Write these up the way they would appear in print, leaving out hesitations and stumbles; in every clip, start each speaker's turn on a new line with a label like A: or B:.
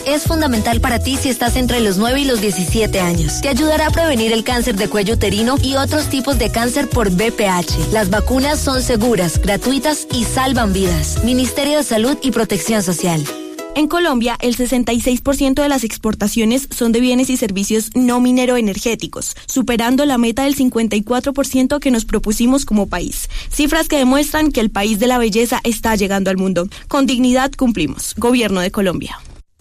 A: Es fundamental para ti si estás entre los 9 y los 17 años. Te ayudará a prevenir el cáncer de cuello uterino y otros tipos de cáncer por BPH. Las vacunas son seguras, gratuitas y salvan vidas. Ministerio de Salud y Protección Social.
B: En Colombia, el 66% de las exportaciones son de bienes y servicios no minero-energéticos, superando la meta del 54% que nos propusimos como país. Cifras que demuestran que el país de la belleza está llegando al mundo. Con dignidad cumplimos. Gobierno de Colombia.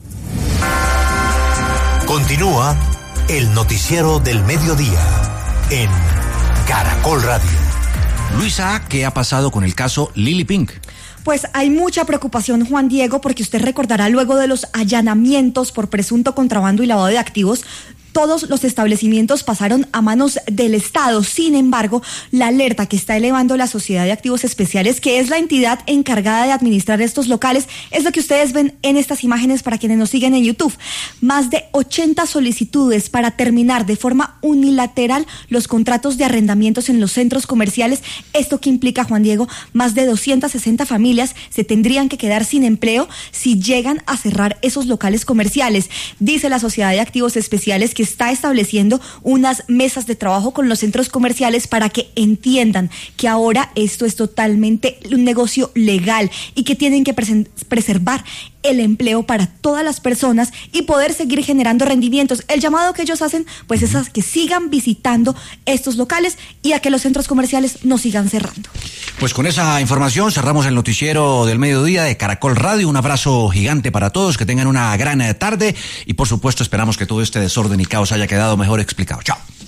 C: Continúa el noticiero del mediodía en Caracol Radio.
D: Luisa, ¿qué ha pasado con el caso Lili Pink?
E: Pues hay mucha preocupación, Juan Diego, porque usted recordará luego de los allanamientos por presunto contrabando y lavado de activos, todos los establecimientos pasaron a manos del Estado. Sin embargo, la alerta que está elevando la Sociedad de Activos Especiales, que es la entidad encargada de administrar estos locales, es lo que ustedes ven en estas imágenes para quienes nos siguen en YouTube. Más de 80 solicitudes para terminar de forma unilateral los contratos de arrendamientos en los centros comerciales. Esto que implica, Juan Diego, más de 260 familias se tendrían que quedar sin empleo si llegan a cerrar esos locales comerciales. Dice la Sociedad de Activos Especiales que está estableciendo unas mesas de trabajo con los centros comerciales para que entiendan que ahora esto es totalmente un negocio legal y que tienen que preservar el empleo para todas las personas y poder seguir generando rendimientos. El llamado que ellos hacen, pues, es a que sigan visitando estos locales y a que los centros comerciales no sigan cerrando.
D: Pues con esa información cerramos el noticiero del mediodía de Caracol Radio. Un abrazo gigante para todos, que tengan una gran tarde y por supuesto esperamos que todo este desorden y caos haya quedado mejor explicado. Chao.